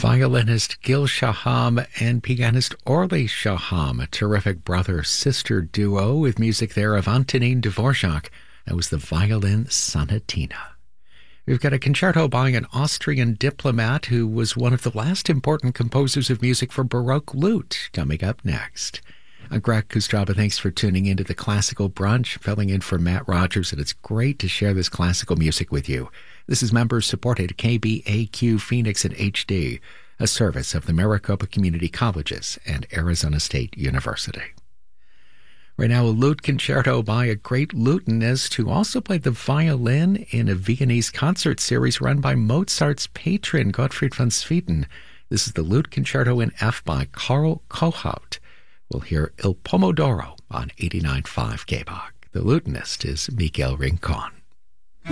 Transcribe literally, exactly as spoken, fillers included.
Violinist Gil Shaham and pianist Orly Shaham, a terrific brother-sister duo with music there of Antonin Dvorak. That was the violin sonatina. We've got a concerto by an Austrian diplomat who was one of the last important composers of music for Baroque lute coming up next. I'm Greg Kustraba. Thanks for tuning into the Classical Brunch, filling in for Matt Rogers, and it's great to share this classical music with you. This is members-supported K B A Q Phoenix in H D, a service of the Maricopa Community Colleges and Arizona State University. Right now, a lute concerto by a great lutenist who also played the violin in a Viennese concert series run by Mozart's patron, Gottfried van Swieten. This is the lute concerto in F by Karl Kohout. We'll hear Il Pomodoro on eighty-nine point five K B O C. The lutenist is Miguel Rincon.